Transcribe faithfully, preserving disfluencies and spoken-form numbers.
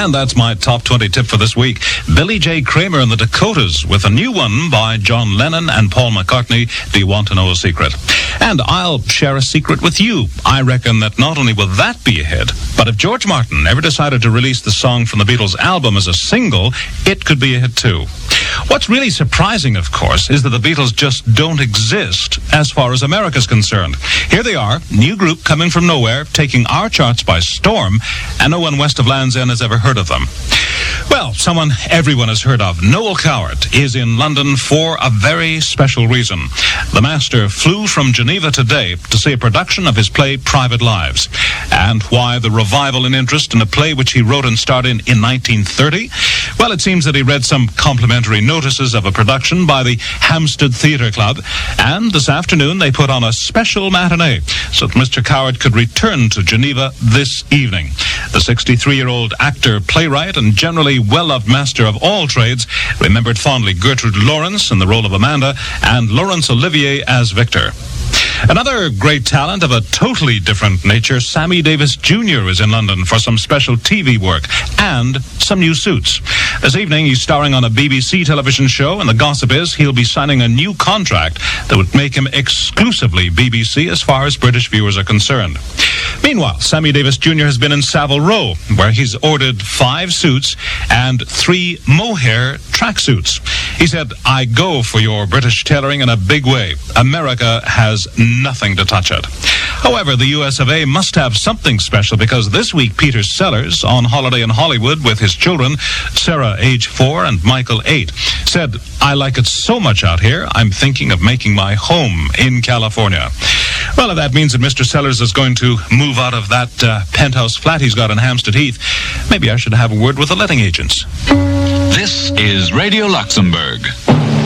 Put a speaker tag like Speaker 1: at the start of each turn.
Speaker 1: And that's my top twenty tip for this week. Billy J. Kramer and the Dakotas with a new one by John Lennon and Paul McCartney, Do You Want to Know a Secret? And I'll share a secret with you. I reckon that not only will that be a hit, but if George Martin ever decided to release the song from the Beatles' album as a single, it could be a hit too. What's really surprising, of course, is that the Beatles just don't exist as far as America's concerned. Here they are, new group coming from nowhere, taking our charts by storm, and no one west of Land's End has ever heard of them. Well, someone everyone has heard of, Noel Coward, is in London for a very special reason. The master flew from Geneva today to see a production of his play Private Lives. And why the revival in interest in a play which he wrote and starred in in nineteen thirty? Well, it seems that he read some complimentary notices of a production by the Hampstead Theatre Club, and this afternoon they put on a special matinee so that Mister Coward could return to Geneva this evening. The sixty-three-year-old actor, playwright, and generally well-loved master of all trades remembered fondly Gertrude Lawrence in the role of Amanda and Laurence Olivier as Victor. Another great talent of a totally different nature, Sammy Davis Junior is in London for some special T V work and some new suits. This evening, he's starring on a B B C television show, and the gossip is he'll be signing a new contract that would make him exclusively B B C as far as British viewers are concerned. Meanwhile, Sammy Davis Junior has been in Savile Row, where he's ordered five suits and three mohair tracksuits. He said, I go for your British tailoring in a big way. America has nothing to touch it. However, the U S of A must have something special, because this week Peter Sellers, on holiday in Hollywood with his children, Sarah, age four, and Michael, eight, said, I like it so much out here, I'm thinking of making my home in California. Well, if that means that Mister Sellers is going to move out of that uh, penthouse flat he's got in Hampstead Heath, maybe I should have a word with the letting agents.
Speaker 2: This is Radio Luxembourg.